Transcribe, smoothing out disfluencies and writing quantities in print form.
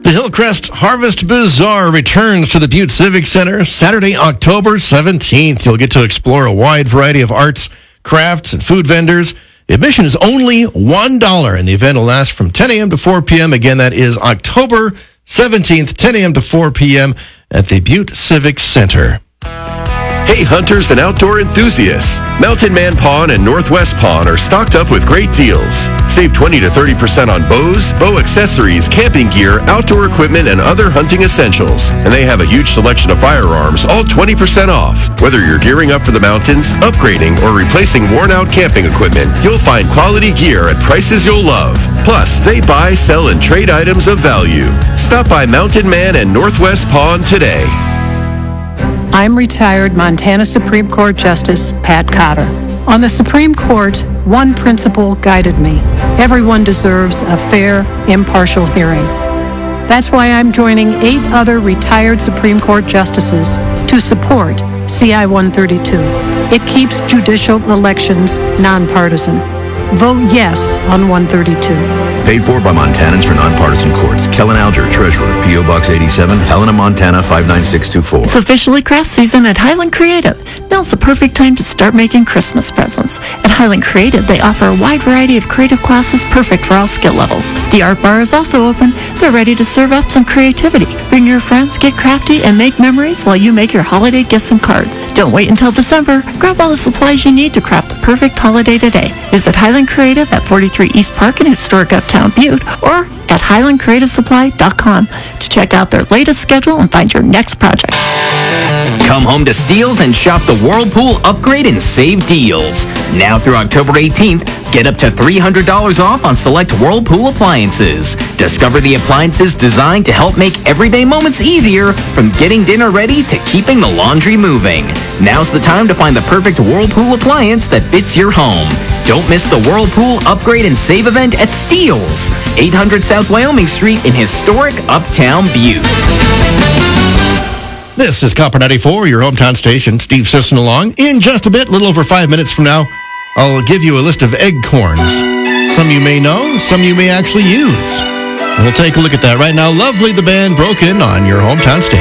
The Hillcrest Harvest Bazaar returns to the Butte Civic Center Saturday, October 17th. You'll get to explore a wide variety of arts, crafts, and food vendors. Admission is only $1, and the event will last from 10 a.m. to 4 p.m. Again, that is October 17th, 10 a.m. to 4 p.m. at the Butte Civic Center. Hey hunters and outdoor enthusiasts, Mountain Man Pawn and Northwest Pawn are stocked up with great deals. Save 20 to 30% on bows, bow accessories, camping gear, outdoor equipment, and other hunting essentials. And they have a huge selection of firearms, all 20% off. Whether you're gearing up for the mountains, upgrading, or replacing worn-out camping equipment, you'll find quality gear at prices you'll love. Plus, they buy, sell, and trade items of value. Stop by Mountain Man and Northwest Pawn today. I'm retired Montana Supreme Court Justice Pat Cotter. On the Supreme Court, one principle guided me. Everyone deserves a fair, impartial hearing. That's why I'm joining 8 other retired Supreme Court justices to support CI 132. It keeps judicial elections nonpartisan. Vote yes on 132. Paid for by Montanans for Nonpartisan Courts. Kellen Alger, Treasurer, P.O. Box 87, Helena, Montana 59624. It's officially craft season at Highland Creative. Now's the perfect time to start making Christmas presents. At Highland Creative, they offer a wide variety of creative classes perfect for all skill levels. The art bar is also open. They're ready to serve up some creativity. Bring your friends, get crafty, and make memories while you make your holiday gifts and cards. Don't wait until December. Grab all the supplies you need to craft the perfect holiday today. Visit Highland Creative at 43 East Park in historic Uptown Butte or at highlandcreativesupply.com to check out their latest schedule and find your next project. Come home to Steele's and shop the Whirlpool Upgrade and Save deals. Now through October 18th, get up to $300 off on select Whirlpool appliances. Discover the appliances designed to help make everyday moments easier, from getting dinner ready to keeping the laundry moving. Now's the time to find the perfect Whirlpool appliance that fits your home. Don't miss the Whirlpool Upgrade and Save event at Steele's, 800 South Wyoming Street in historic Uptown Butte. This is Copper 94, your hometown station. Steve Sisson along. In just a bit, a little over 5 minutes from now, I'll give you a list of egg corns. Some you may know, some you may actually use. And we'll take a look at that right now. Lovely, the band Broken on your hometown station.